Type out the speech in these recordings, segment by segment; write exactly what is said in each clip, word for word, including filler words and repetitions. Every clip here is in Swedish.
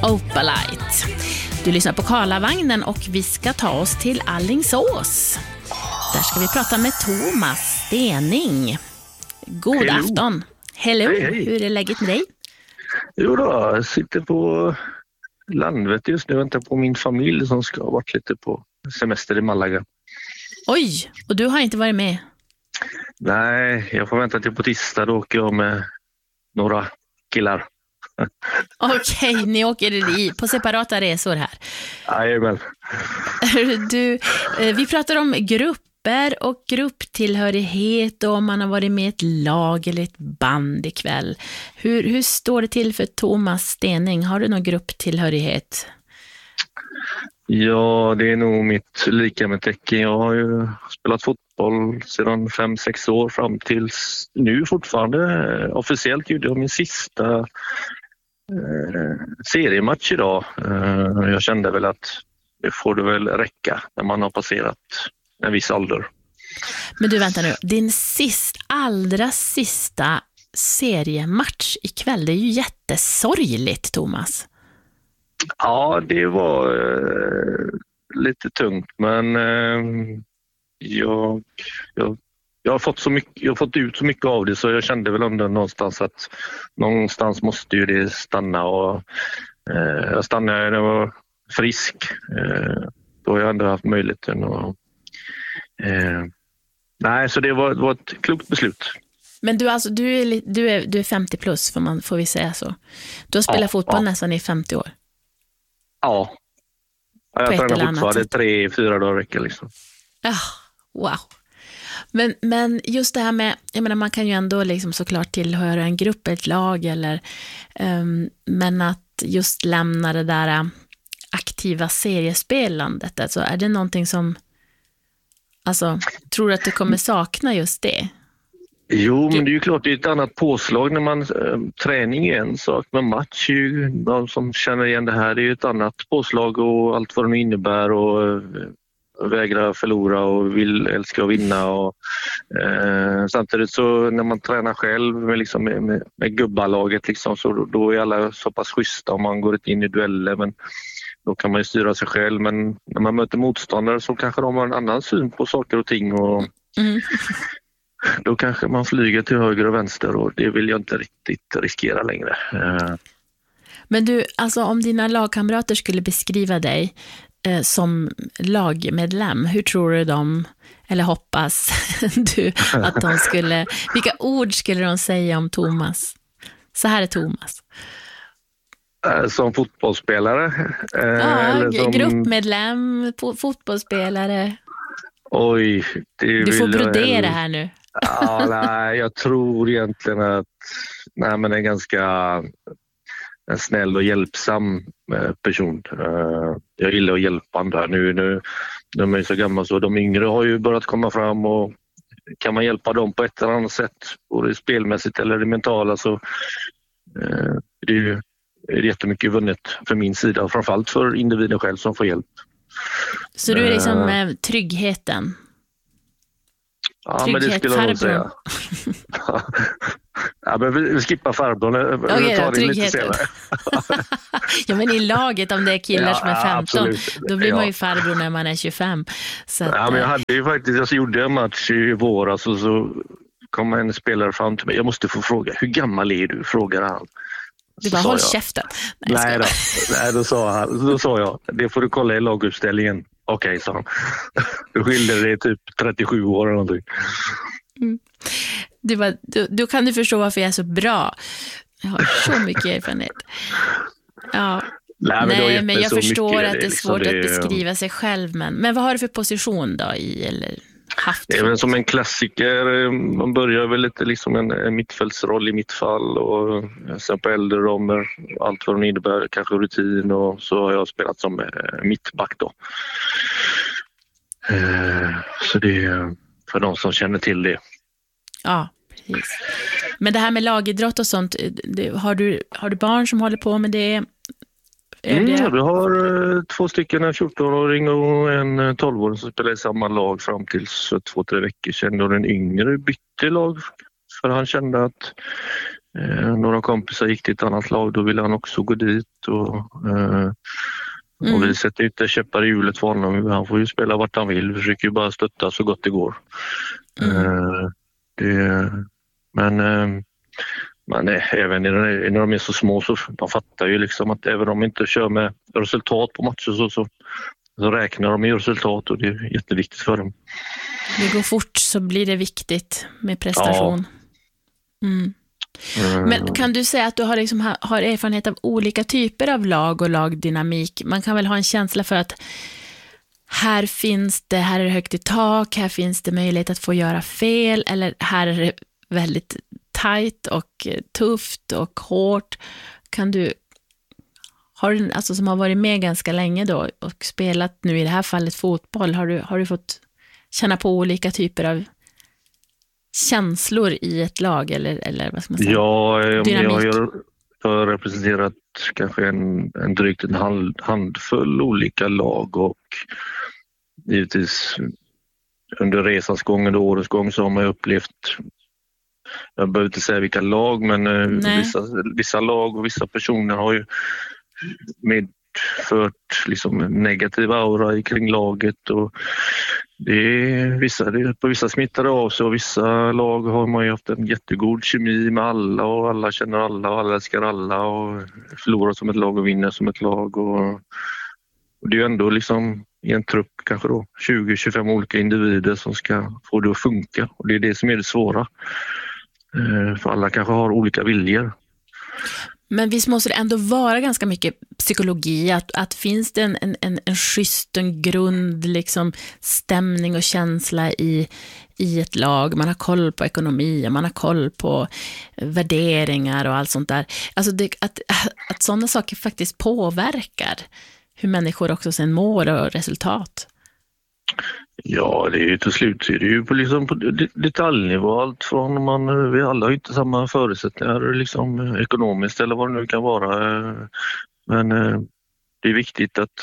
Opalite. Du lyssnar på Karlavagnen och vi ska ta oss till Alingsås. Där ska vi prata med Thomas Stening. God Hello. afton. Hello, Hej, hej. hur är läget med dig? Jo då, jag sitter på Landvetter just nu och väntar på min familj som ska ha varit lite på semester i Malaga. Oj, och du har inte varit med? Nej, jag får vänta till på tisdag, då åker jag med några killar. Okej, ni åker i på separata resor här. Jajamän. Du, eh, vi pratar om grupper och grupptillhörighet och om man har varit med i ett lag eller ett band ikväll. Hur, hur står det till för Thomas Stening? Har du någon grupptillhörighet? Ja, det är nog mitt lika med tecken. Jag har ju spelat fotboll sedan fem sex år fram tills nu fortfarande. Officiellt gjorde jag min sista eh, seriematch idag. Eh, jag kände väl att det får det väl räcka när man har passerat en viss ålder. Men du, vänta nu. Din sist, allra sista seriematch ikväll, det är ju jättesorgligt, Thomas. Ja, det var eh, lite tungt, men eh, jag, jag, jag, har fått så mycket, jag har fått ut så mycket av det, så jag kände väl ändå någonstans att någonstans måste ju det stanna. Och, eh, jag stannade när jag var frisk. Eh, då har jag ändå haft möjligheten. Och, eh, nej, så det var, det var ett klokt beslut. Men du, alltså, du, är, li- du, är, du är femtio plus, får, man, får vi säga så. Du har spelat Ja, fotboll ja. nästan i femtio år. Ja, jag På ett tränar eller annat fortfarande sätt. tre, fyra dagar i veckan liksom. Ja, wow. Men, men just det här med, jag menar, man kan ju ändå liksom såklart tillhöra en grupp, ett lag eller, um, men att just lämna det där uh, aktiva seriespelandet, alltså är det någonting som, alltså, tror du att du kommer sakna just det? Jo, men det är ju klart, det är ett annat påslag när man äh, träning är en sak, men match är ju, de som känner igen det här, det är ju ett annat påslag och allt vad det nu innebär, och äh, vägra förlora och vill älska att vinna. Och, äh, samtidigt så när man tränar själv med, liksom, med, med, med gubbalaget liksom, så då, då är alla så pass schyssta om man går in i dueller, men då kan man ju styra sig själv. Men när man möter motståndare så kanske de har en annan syn på saker och ting, och Mm. då kanske man flyger till höger och vänster, och det vill jag inte riktigt riskera längre. Eh, Men du, alltså om dina lagkamrater skulle beskriva dig eh, som lagmedlem, hur tror du de, eller hoppas du att de skulle, vilka ord skulle de säga om Thomas? Så här är Thomas. eh, som fotbollsspelare? Eh, Ja, eller som... gruppmedlem, fo- fotbollsspelare. Oj, det Du får vill jag- brodera här nu. Ja, nej, jag tror egentligen att nej, men en ganska en snäll och hjälpsam eh, person. Eh, jag gillar att hjälpa andra. Nu, nu de är så gamla, så de yngre har ju börjat komma fram, och kan man hjälpa dem på ett eller annat sätt, både spelmässigt eller det mentala, så eh, det är ju det är jättemycket vunnet för min sida, och framförallt för individen själv som får hjälp. Så du är liksom eh, tryggheten. Ja, men det Trygghet, skulle jag nog farbrorn. säga. Ja, men vi vi skippar farbrorn. Okej Vi tar då, det lite tryggheten. senare. Ja, men i laget, om det är killar Ja, som är femton, absolut. då blir man Ja. ju farbror när man är tjugofem. Så att, Ja, men jag eh, hade ju faktiskt, jag gjorde en match i våras, och så kom en spelare fram till mig. Jag måste få fråga, hur gammal är du? Frågar han. du Så bara, sa håll jag, käften. Nej, Nej, jag då. skojar. Nej, då sa han, då sa jag, det får du kolla i laguppställningen. Okej, sa han. Du skilde det typ trettiosju år eller någonting. Du bara, då, då kan du förstå varför jag är så bra. Jag har så mycket erfarenhet. Ja. Nej, men, Nej, det men jag så förstår mycket, att det är liksom, svårt det att är- beskriva sig själv. Men, men vad har du för position då i, eller haft? Det är väl som en klassiker. Man börjar väl lite liksom en, en mittfältsroll i mitt fall, och sen på äldre roller, allt vad det innebär, kanske rutin, och så har jag spelat som eh, mittback då. Eh, så det är för de som känner till det. Ja, precis. Men det här med lagidrott och sånt, det, har, du, har du barn som håller på med det? Är Mm, det... vi har eh, två stycken, en fjorton-åring och en eh, tolv-åring som spelar i samma lag fram till så två, tre veckor sedan, och den yngre bytte lag för han kände att eh, några kompisar gick till ett annat lag, då ville han också gå dit. Och, eh, mm. och vi sätter inte käppar i hjulet för honom. Han får ju spela vart han vill. Vi försöker ju bara stötta så gott det går. Mm. Eh, det, men eh, men eh, även när, när de är så små så de fattar ju liksom att även om de inte kör med resultat på matcher så, så, så räknar de med resultat, och det är jätteviktigt för dem. Det går fort så blir det viktigt med prestation. Ja. Mm. Mm. Men kan du säga att du har, liksom, har erfarenhet av olika typer av lag och lagdynamik? Man kan väl ha en känsla för att här finns det, här är det högt i tak, här finns det möjlighet att få göra fel, eller här är det väldigt tajt och tufft och hårt. Kan du, har du, alltså som har varit med ganska länge då och spelat nu i det här fallet fotboll, har du, har du fått känna på olika typer av känslor i ett lag, eller, eller vad ska man säga? Ja, jag, jag, jag har representerat kanske en, en drygt en hand, handfull olika lag, och givetvis under resans gång, under årets gång, så har man upplevt, jag behöver inte säga vilka lag, men vissa, vissa lag och vissa personer har ju medfört liksom negativ aura kring laget, och det är vissa, det är, på vissa smittade av sig, och vissa lag har man ju haft en jättegod kemi med alla, och alla känner alla och alla älskar alla och förlorar som ett lag och vinner som ett lag, och, och det är ju ändå liksom i en trupp kanske då tjugo till tjugofem olika individer som ska få det att funka, och det är det som är det svåra, för alla kanske har olika viljor. Men visst måste det ändå vara ganska mycket psykologi, att, att finns det en, en, en, en schysst, en grund liksom, stämning och känsla i, i ett lag, man har koll på ekonomi, man har koll på värderingar och allt sånt där. Alltså det, att, att sådana saker faktiskt påverkar hur människor också sen mår och resultat. Ja, det är ju till slut är det ju på, liksom på detaljnivå, allt från man, vi alla har inte samma förutsättningar liksom ekonomiskt eller vad det nu kan vara, men det är viktigt att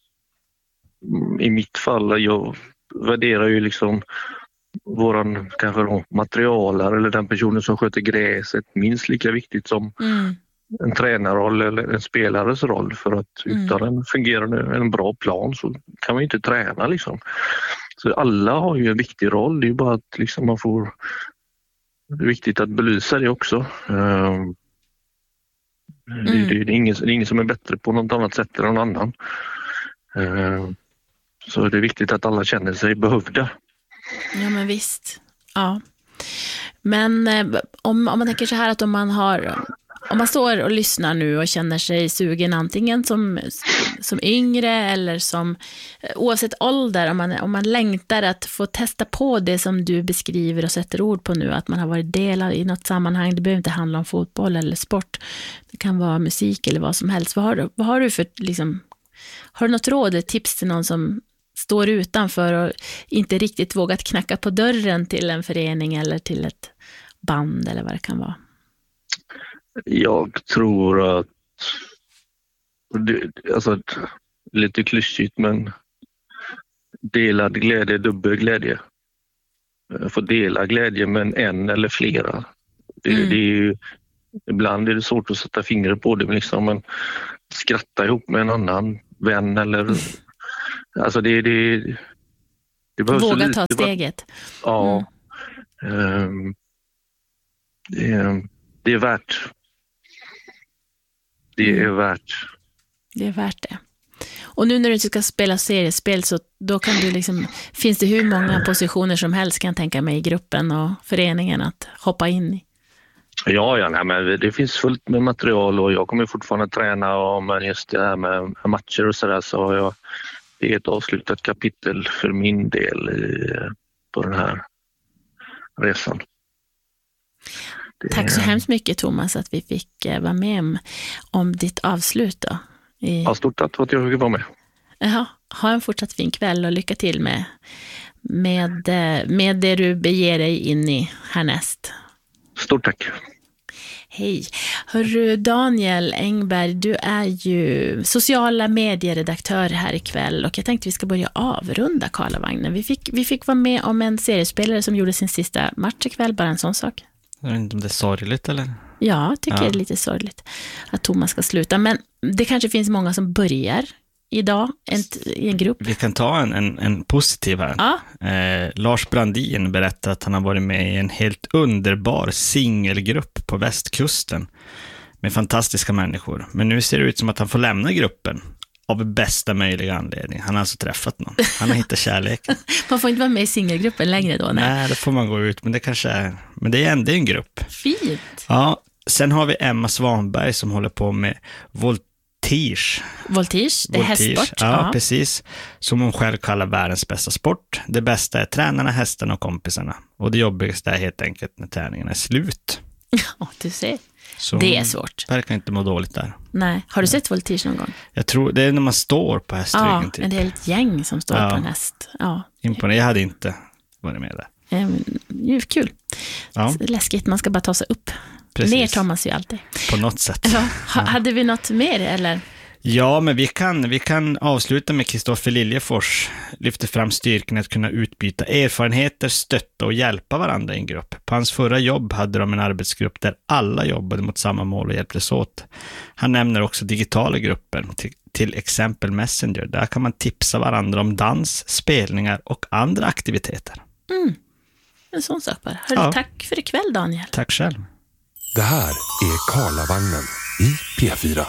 i mitt fall, jag värderar ju liksom våran kanske då, materialare eller den personen som sköter gräset minst lika viktigt som mm. en tränarroll eller en spelares roll, för att utan mm. en fungerande, en bra plan så kan man ju inte träna liksom. Så alla har ju en viktig roll, det är ju bara att liksom man får, det är viktigt att belysa det också. Mm. Det, det, det, är ingen, det är ingen som är bättre på något annat sätt än någon annan. Så det är viktigt att alla känner sig behövda. Ja, men visst. Ja. Men om, om man tänker så här, att om man har, om man står och lyssnar nu och känner sig sugen antingen som, som yngre eller som oavsett ålder, om man, om man längtar att få testa på det som du beskriver och sätter ord på nu, att man har varit delad i något sammanhang, det behöver inte handla om fotboll eller sport, det kan vara musik eller vad som helst. Vad har du, vad har du för liksom, har du något råd eller tips till någon som står utanför och inte riktigt vågat knacka på dörren till en förening eller till ett band eller vad det kan vara? Jag tror att det, alltså lite klyschigt, men delad glädje, dubbel glädje. Få dela glädje med en eller flera. Det, mm. det är ju, ibland är det svårt att sätta fingret på det, men liksom man skrattar ihop med en annan vän eller mm. alltså det, det, det behövs så lite. Våga ta steget. Ja. Mm. Um, det, det är värt. Det är värt. Det är värt det. Och nu när du ska spela seriespel, så då kan du liksom, finns det hur många positioner som helst, kan jag tänka mig, i gruppen och föreningen att hoppa in i? Ja, ja nej, men det finns fullt med material, och jag kommer fortfarande träna, och men just det här med matcher och sådär, så har jag, det är ett avslutat kapitel för min del i, på den här resan. Det... Tack så hemskt mycket, Thomas, att vi fick vara med om, om ditt avslut då. I... Ja, stort tack för att jag fick vara med. Jaha, ha en fortsatt fin kväll och lycka till med, med, med det du beger dig in i härnäst. Stort tack. Hej. Hörru, Daniel Engberg, du är ju sociala medieredaktör här ikväll, och jag tänkte vi ska börja avrunda Karlavagnen. Vi fick, vi fick vara med om en seriespelare som gjorde sin sista match ikväll, bara en sån sak. Jag vet inte om det är sorgligt eller? Ja, jag tycker Ja. det är lite sorgligt att Thomas ska sluta. Men det kanske finns många som börjar idag en, i en grupp. Vi kan ta en, en, en positiv här. Ja. Eh, Lars Brandin berättar att han har varit med i en helt underbar singelgrupp på västkusten med fantastiska människor. Men nu ser det ut som att han får lämna gruppen av bästa möjliga anledning. Han har alltså träffat någon. Han har hittat kärleken. Man får inte vara med i singelgruppen längre då. Nej. Nej, då får man gå ut. Men det kanske är, men det är ändå en grupp. Fint. Ja, sen har vi Emma Svanberg som håller på med voltige. Voltige, det är hästsport. Ja, Ja. precis. Som hon själv kallar världens bästa sport. Det bästa är tränarna, hästarna och kompisarna. Och det jobbigaste är helt enkelt när träningen är slut. Ja, du ser. Så Det är svårt. verkar inte må dåligt där. Nej. Har du sett voltige någon gång? Jag tror det är när man står på hästryggen. Ja, typ. ett helt gäng som står Ja. på en häst. Ja, Imponerande. Jag hade inte varit med där. Ehm, ju kul. Ja, Så läskigt, man ska bara ta sig upp. precis. Ner tar man sig ju alltid. På något sätt. Ja. Ha, hade vi något mer eller? Ja, men vi kan, vi kan avsluta med Kristoffer Liljefors. Lyfter fram styrkan att kunna utbyta erfarenheter, stötta och hjälpa varandra i en grupp. På hans förra jobb hade de en arbetsgrupp där alla jobbade mot samma mål och hjälptes åt. Han nämner också digitala grupper, till, till exempel Messenger. Där kan man tipsa varandra om dans, spelningar och andra aktiviteter. Mm. En sån sak bara. Hörru, Ja. tack för ikväll Daniel. Tack själv. Det här är Karlavagnen i P fyra.